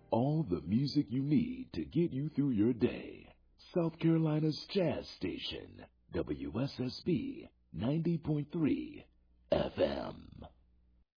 All the music you need to get you through your day. South Carolina's Jazz Station, WSSB 90.3 FM.